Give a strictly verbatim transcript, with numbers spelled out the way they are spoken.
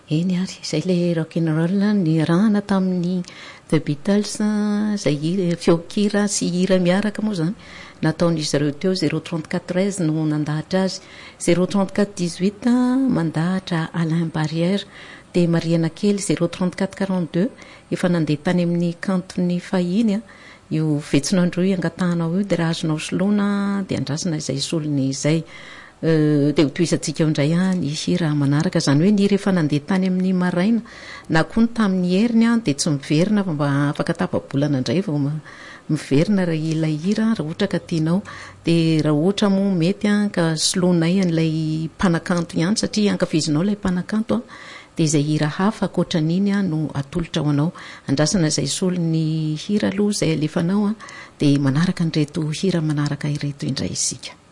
eny ary izay le rock and roll ny rahana tamin'ny The Beatles zay feokira sy hira miaraka moa zany nataon'izy ireo teo zéro trente-quatre treize no nandahatra azy zéro trente-quatre dix-huit mandahatra Alain Barrière de Mariana Kely zéro trente-quatre quarante-deux efa nandeha tany amin'ny kantony fahiny io vetsinandro angatahana io de raha azonao soloana de andrasana izay solony izay de ho toisantsika indray ny hira manaraka zany hoe ny rehefa nandeha tany amin'ny maraina na koa ny tamin'ny heriny de tsy miverina fa mba afaka tapa-bolana indray vao miverina raha ilay hira raha ohatra ka tianao de raha ohatra moa mety ka solonay an'ilay mpanakanto ihany satria ankafizinao ilay mpanakanto de izay hira hafa akoatran'iny no atolotra ho anao andrasana izay solony hira aloha izay alefanao de manaraka an'ireto hira manaraka ireto indray isika.